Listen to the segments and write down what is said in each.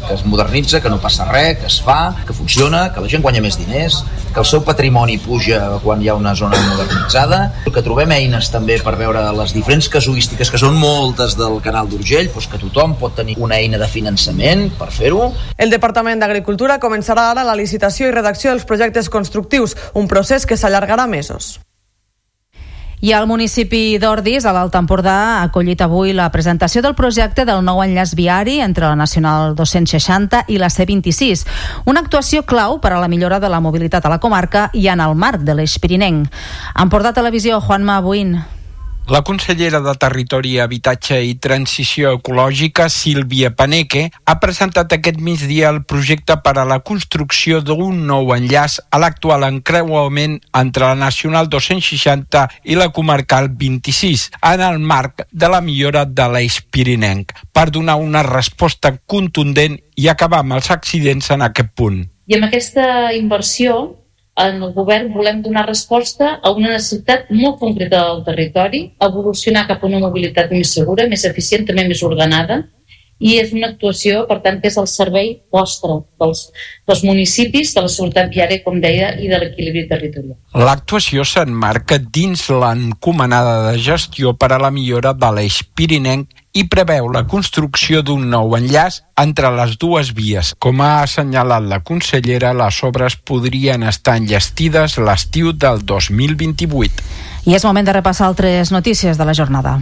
que es modernitza, que no passa res, que es fa, que funciona, que la gent guanya més diners, que el seu patrimoni puja quan hi ha una zona modernitzada, que trobem eines també per veure les diferents casuístiques, que són moltes del canal d'Urgell, doncs que tothom pot tenir una eina de finançament per fer-ho. El Departament d'Agricultura començarà ara la licitació i redacció dels projectes constructius, un procés que s'allargarà mesos. I el municipi d'Ordis, a l'Alt Empordà, ha acollit avui la presentació del projecte del nou enllaç viari entre la Nacional 260 i la C26, una actuació clau per a la millora de la mobilitat a la comarca i en el marc de l'Eix Pirinenc. Empordà Televisió, Juanma Buin. La consellera de Territori, Habitatge i Transició Ecològica, Sílvia Paneque, ha presentat aquest migdia el projecte per a la construcció d'un nou enllaç a l'actual encreuament entre la Nacional 260 i la Comarcal 26, en el marc de la millora de l'Eix Pirinenc, per donar una resposta contundent i acabar amb els accidents en aquest punt. I amb aquesta inversió, en el govern volem donar resposta a una necessitat molt concreta del territori, evolucionar cap a una mobilitat més segura, més eficient, també més ordenada, i és una actuació, per tant, que és el servei vostre dels municipis, de la seguretat viària, com deia, i de l'equilibri territorial. L'actuació s'emmarca dins l'encomanada de gestió per a la millora de l'Eix Pirinenc i preveu la construcció d'un nou enllaç entre les dues vies. Com ha assenyalat la consellera, les obres podrien estar enllestides l'estiu del 2028. I és moment de repassar altres notícies de la jornada.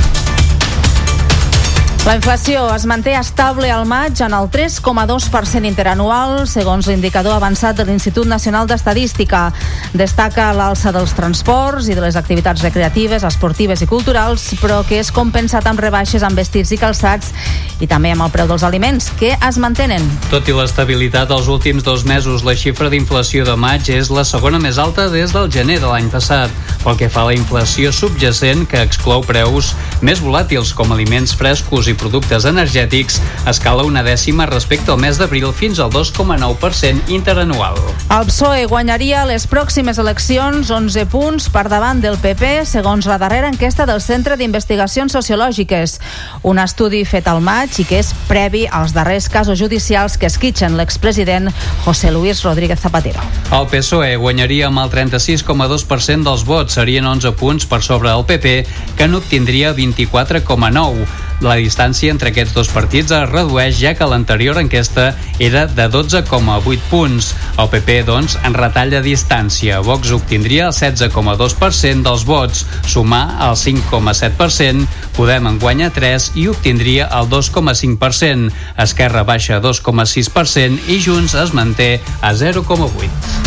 La inflació es manté estable al maig en el 3,2% interanual, segons l'indicador avançat de l'Institut Nacional d'Estadística. Destaca l'alça dels transports i de les activitats recreatives, esportives i culturals, però que és compensat amb rebaixes en vestits i calçats i també amb el preu dels aliments, que es mantenen. Tot i l'estabilitat dels últims 2 mesos, la xifra d'inflació de maig és la segona més alta des del gener de l'any passat. Pel que fa a la inflació subjacent, que exclou preus més volàtils com aliments frescos i productes energètics, escala una dècima respecte al mes d'abril fins al 2,9% interanual. El PSOE guanyaria les pròximes eleccions 11 punts per davant del PP, segons la darrera enquesta del Centre d'Investigacions Sociològiques. Un estudi fet al maig i que és previ als darrers casos judicials que esquitxen l'expresident José Luis Rodríguez Zapatero. El PSOE guanyaria amb el 36,2% dels vots, serien 11 punts per sobre del PP, que n'obtindria 24,9%. La distància entre aquests dos partits es redueix, ja que l'anterior enquesta era de 12,8 punts. El PP, doncs, en retalla distància. Vox obtindria el 16,2% dels vots. Sumar el 5,7%, Podem en guanya 3 i obtindria el 2,5%. Esquerra baixa 2,6% i Junts es manté a 0,8%.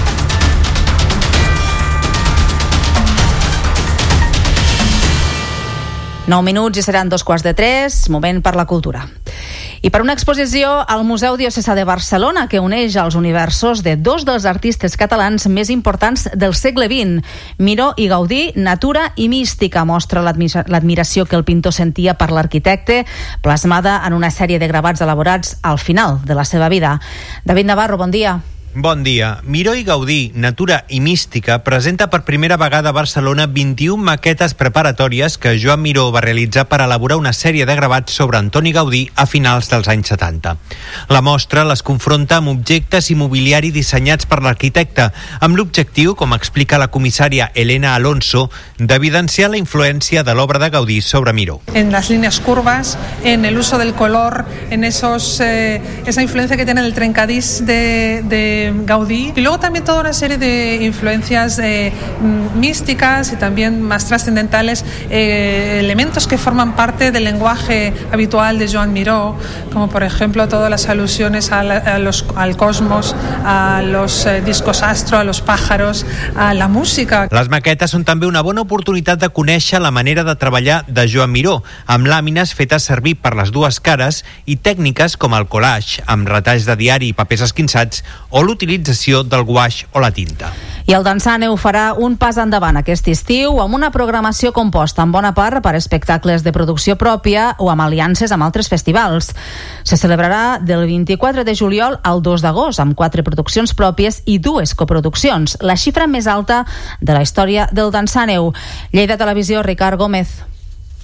9 minuts i seran 2:15, moment per la cultura. I per una exposició al Museu Diocesà de Barcelona que uneix els universos de dos dels artistes catalans més importants del segle XX. Miró i Gaudí, natura i mística, mostra l'admiració que el pintor sentia per l'arquitecte, plasmada en una sèrie de gravats elaborats al final de la seva vida. David Navarro, bon dia. Bon dia. Miró i Gaudí, natura i mística, presenta per primera vegada a Barcelona 21 maquetes preparatòries que Joan Miró va realitzar per elaborar una sèrie de gravats sobre Antoni Gaudí a finals dels anys 70. La mostra les confronta amb objectes i mobiliari dissenyats per l'arquitecte, amb l'objectiu, com explica la comissària Elena Alonso, d'evidenciar la influència de l'obra de Gaudí sobre Miró. En las líneas curvas, en el uso del color, en esa influencia que tiene el trencadís de Gaudí, y luego también toda una serie de influencias místicas y también más trascendentales, elementos que forman parte del lenguaje habitual de Joan Miró, como por ejemplo todas las alusiones al cosmos, a los discos astro, a los pájaros, a la música. Les maquetes són també una bona oportunitat de conèixer la manera de treballar de Joan Miró, amb làmines fetes servir per les dues cares i tècniques com el collage, amb retalls de diari i papers esquinçats, o l'utilització del guaix o la tinta. I el Dansàneu farà un pas endavant aquest estiu amb una programació composta en bona part per espectacles de producció pròpia o amb aliances amb altres festivals. Se celebrarà del 24 de juliol al 2 d'agost amb 4 produccions pròpies i 2 coproduccions, la xifra més alta de la història del Dansàneu. Lleida Televisió, Ricard Gómez.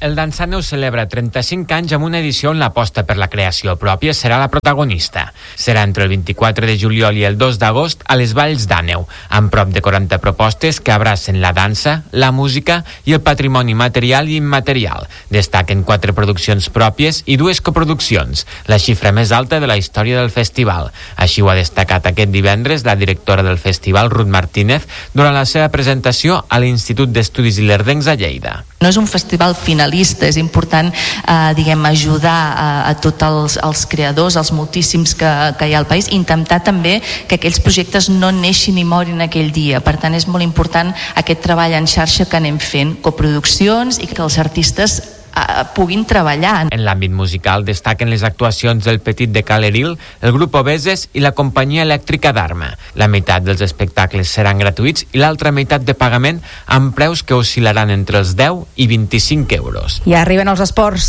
el Dansaneu celebra 35 anys amb una edició on l'aposta per la creació pròpia serà la protagonista. Serà entre el 24 de juliol i el 2 d'agost a les Valls d'Àneu, amb prop de 40 propostes que abracen la dansa, la música i el patrimoni material i immaterial. Destaquen 4 produccions pròpies i 2 coproduccions, la xifra més alta de la història del festival. Així ho ha destacat aquest divendres la directora del festival, Ruth Martínez, durant la seva presentació a l'Institut d'Estudis Ilerdencs a Lleida. No és un festival finalista, és important ajudar a tots els creadors, els moltíssims que hi ha al país, intentar també que aquells projectes no neixin i morin aquell dia. Per tant, és molt important aquest treball en xarxa que anem fent, coproduccions i que els artistes puguin treballar. En l'àmbit musical destaquen les actuacions del Petit de Caleril, el grup Obeses i la companyia elèctrica d'Arma. La meitat dels espectacles seran gratuïts i l'altra meitat de pagament amb preus que oscil·laran entre els 10 i 25 euros. I arriben els esports,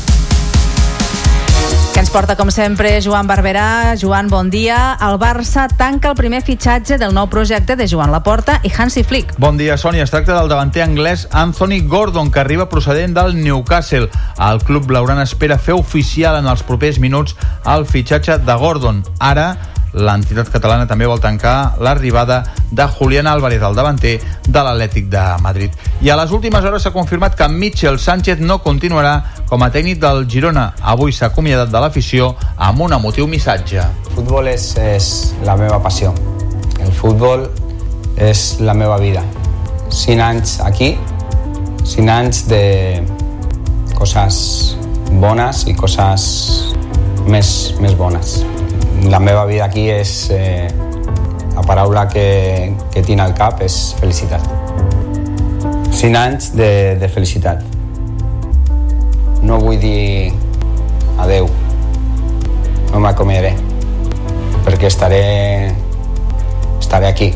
que ens porta, com sempre, Joan Barberà. Joan, bon dia. El Barça tanca el primer fitxatge del nou projecte de Joan Laporta i Hansi Flick. Bon dia, Sònia. Es tracta del davanter anglès Anthony Gordon, que arriba procedent del Newcastle. El club blaugrana espera fer oficial en els propers minuts el fitxatge de Gordon. Ara, l'entitat catalana també vol tancar l'arribada de Julián Álvarez, el davanter de l'Atlètic de Madrid. I a les últimes hores s'ha confirmat que Michel Sánchez no continuarà com a tècnic del Girona. Avui s'ha acomiadat de l'afició amb un emotiu missatge. El futbol és la meva passió. El futbol és la meva vida. 5 anys aquí, 5 anys de coses bones i coses més bones. La meva vida aquí és la paraula que tinc al cap és felicitat. 5 anys de felicitat. No vull dir adeu, no m'acomiadaré, perquè estaré aquí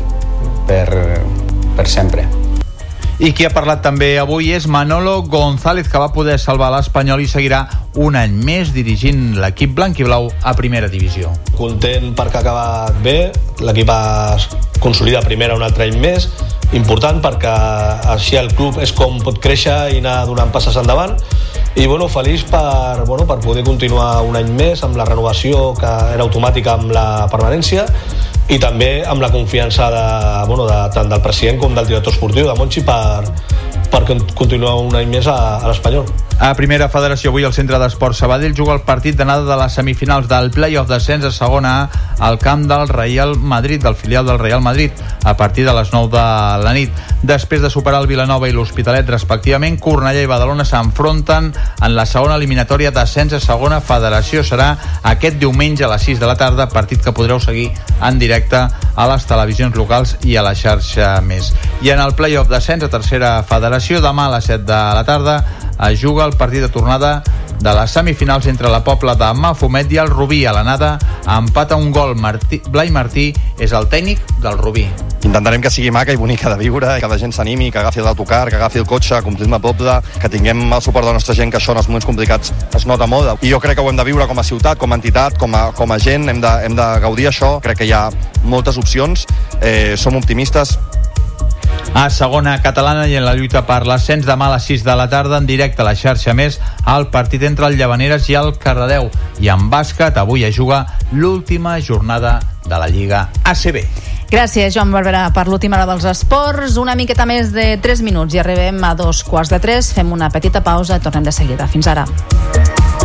per sempre. I qui ha parlat també avui és Manolo González, que va poder salvar l'Espanyol i seguirà un any més dirigint l'equip blanquiblau a primera divisió. Content perquè ha acabat bé, l'equip es consolida primera un altre any més, important perquè així el club és com pot créixer i anar donant passes endavant, i feliç per poder continuar un any més amb la renovació que era automàtica amb la permanència, i també amb la confiança tant del president com del director esportiu, de Monchi, per continuar un any més a l'Espanyol. A primera federació, avui el Centre d'Esports Sabadell juga el partit d'anada de les semifinals del play-off d'ascens a segona A al camp del Real Madrid, del filial del Real Madrid, a partir de les 9 de la nit. Després de superar el Vilanova i l'Hospitalet respectivament, Cornellà i Badalona s'enfronten en la segona eliminatòria d'ascens a segona federació. Serà aquest diumenge a les 6 de la tarda, partit que podreu seguir en directe a les televisions locals i a la xarxa Més. I en el play-off d'ascens a tercera federació, demà a les 7 de la tarda es juga el partit de tornada de les semifinals entre la Pobla de Mafumet i el Rubí. A l'anada empata un gol. Blai Martí és el tècnic del Rubí. Intentarem que sigui maca i bonica de viure, que la gent s'animi, que agafi l'autocar, que agafi el cotxe, complim el poble, que tinguem el suport de la nostra gent, que això en els moments complicats es nota molt. I jo crec que ho hem de viure com a ciutat, com a entitat, com a gent, hem de gaudir això. Crec que hi ha moltes opcions, som optimistes. A segona catalana i en la lluita per l'ascens, demà a les 6 de la tarda en directe a la xarxa Més, el partit entre el Llavaneres i el Cardedeu. I en bàsquet avui es juga l'última jornada de la Lliga ACB. Gràcies, Joan Barberà, per l'última hora dels esports. Una miqueta més de 3 minuts i arribem a 2:15. Fem una petita pausa i tornem de seguida. Fins ara.